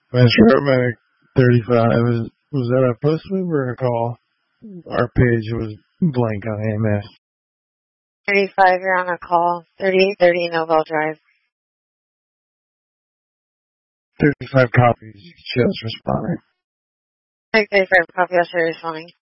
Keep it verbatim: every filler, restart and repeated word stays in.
Master Medic thirty-five, was, was that a post move or a call? Our page was blank on A M S. thirty-five, you're on a call. thirty-eight thirty Nobel Drive. thirty-five copies, just responding. thirty-five copy, that's responding.